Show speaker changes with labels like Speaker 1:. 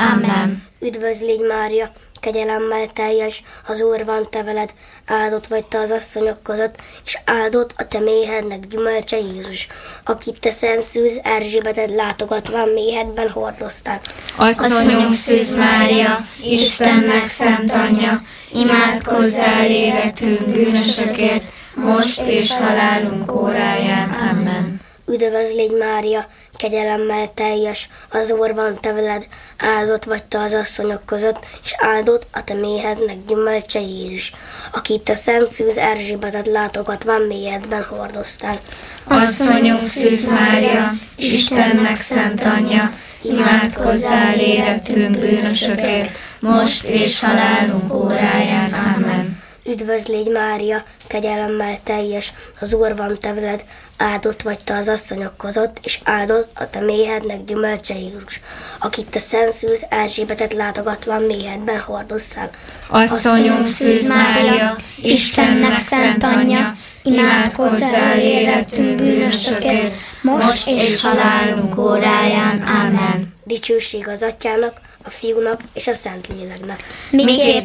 Speaker 1: Amen.
Speaker 2: Üdvözl légy Mária, kegyelemmel teljes, az Úr van te veled, áldott vagy te az asszonyok között, és áldott a te méhednek gyümölcse Jézus, akit te szent szűz Erzsébetet látogatván méhedben hordoztál.
Speaker 1: Asszonyunk Szűz Mária, Istennek szent anyja, imádkozzál érettünk bűnösökért, most és halálunk óráján. Amen.
Speaker 2: Üdvözl légy Mária, kegyelemmel teljes, az Úr van te veled, áldott vagy te az asszonyok között, és áldott a te méhednek gyümölcse Jézus, akit te szent szűz Erzsébetet látogatván méhedben hordoztál.
Speaker 1: Asszonyunk Szűz Mária, Istennek szent anyja, imádkozzál érettünk bűnösökért, most és halálunk óráján. Amen.
Speaker 2: Üdvözl légy Mária, kegyelemmel teljes, az Úr van te veled, áldott vagy te az asszonyok között, és áldott a te méhednek gyümölcse Jézus, akit te szent szűz Erzsébetet látogatván méhedben hordoztál.
Speaker 1: Asszonyunk Szűz Mária, Istennek szent anyja, imádkozzál érettünk bűnösökért, most és halálunk óráján. Amen.
Speaker 2: Dicsőség az Atyának, a Fiúnak és a Szentléleknek.
Speaker 1: Miképp